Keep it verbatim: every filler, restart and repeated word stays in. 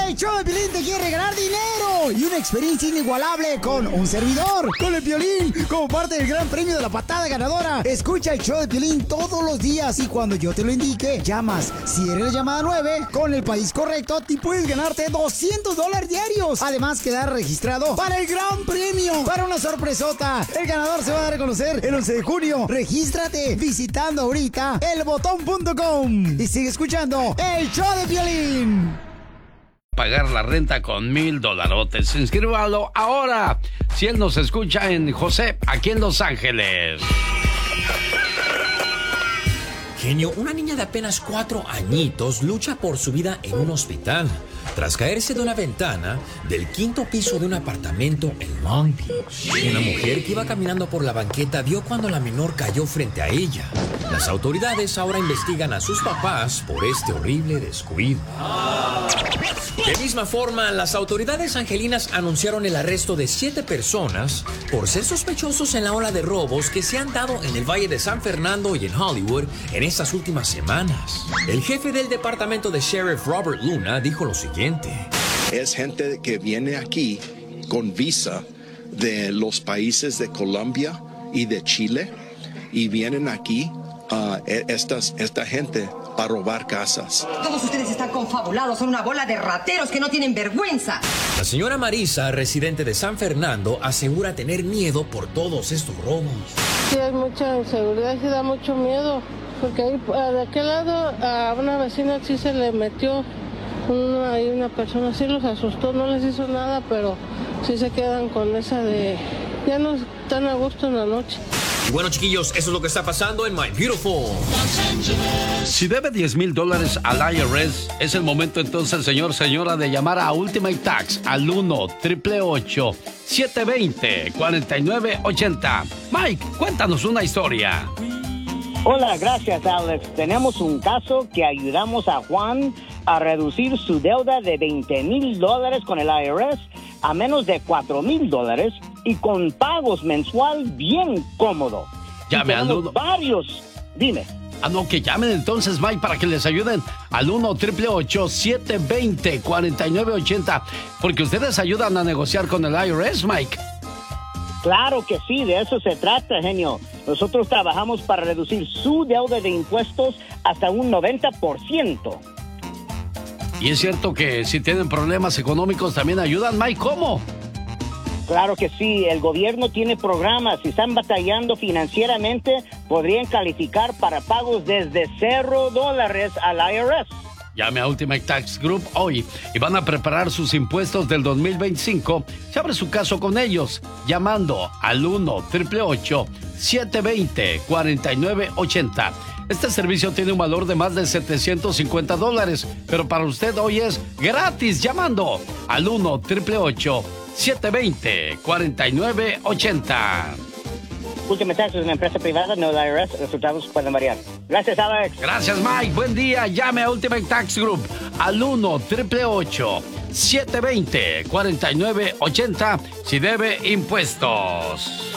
El show de Piolín te quiere regalar dinero y una experiencia inigualable con un servidor, con el Piolín, como parte del gran premio de la patada ganadora. Escucha el show de Piolín todos los días y cuando yo te lo indique, llamas. Si eres la llamada nueve, con el país correcto, te puedes ganarte doscientos dólares diarios. Además, quedar registrado para el gran premio, para una sorpresota. El ganador se va a dar a conocer el once de junio. Regístrate visitando ahorita el botón punto com y sigue escuchando el show de Piolín. Pagar la renta con mil dolarotes. Inscríbalo ahora. Si él nos escucha en José, aquí en Los Ángeles. Genio, una niña de apenas cuatro añitos lucha por su vida en un hospital tras caerse de una ventana del quinto piso de un apartamento en Long Beach. Una mujer que iba caminando por la banqueta vio cuando la menor cayó frente a ella. Las autoridades ahora investigan a sus papás por este horrible descuido. De misma forma, las autoridades angelinas anunciaron el arresto de siete personas por ser sospechosos en la ola de robos que se han dado en el Valle de San Fernando y en Hollywood en estas últimas semanas. El jefe del departamento de sheriff, Robert Luna, dijo lo siguiente. Es gente que viene aquí con visa de los países de Colombia y de Chile y vienen aquí uh, estas, esta gente a robar casas. Todos ustedes están confabulados, son una bola de rateros que no tienen vergüenza. La señora Marisa, residente de San Fernando, asegura tener miedo por todos estos robos. Sí, hay mucha inseguridad, sí da mucho miedo, porque ahí, de aquel lado a una vecina sí se le metió una, ahí una persona, sí los asustó, no les hizo nada, pero sí se quedan con esa de... ya no están a gusto en la noche. Y bueno, chiquillos, eso es lo que está pasando en My Beautiful. Si debe diez mil dólares al I R S, es el momento entonces, señor, señora, de llamar a Ultimate Tax al uno, ocho ocho ocho, siete dos cero, cuatro nueve ocho cero. Mike, cuéntanos una historia. Hola, gracias, Alex. Tenemos un caso que ayudamos a Juan a reducir su deuda de veinte mil dólares con el I R S a menos de cuatro mil dólares y con pagos mensual bien cómodo. Llame al uno. Varios. Dime. Ah, no, que llamen entonces, Mike, para que les ayuden al uno, ocho ocho ocho, siete dos cero, cuatro nueve ocho cero, porque ustedes ayudan a negociar con el I R S, Mike. Claro que sí, de eso se trata, genio. Nosotros trabajamos para reducir su deuda de impuestos hasta un noventa por ciento. Y es cierto que si tienen problemas económicos también ayudan, Mike, ¿cómo? Claro que sí, el gobierno tiene programas. Si están batallando financieramente, podrían calificar para pagos desde cero dólares al I R S. Llame a Ultimate Tax Group hoy y van a preparar sus impuestos del dos mil veinticinco. Se abre su caso con ellos, llamando al uno, ocho ocho ocho, siete dos cero, cuatro nueve ocho cero. Este servicio tiene un valor de más de setecientos cincuenta dólares, pero para usted hoy es gratis llamando al uno, ocho ocho ocho, siete dos cero, cuatro nueve ocho cero. Ultimate Tax es una empresa privada, no la I R S. Resultados pueden variar. Gracias, Alex. Gracias, Mike. Buen día. Llame a Ultimate Tax Group al uno, ocho ocho ocho, siete dos cero, cuatro nueve ocho cero si debe impuestos.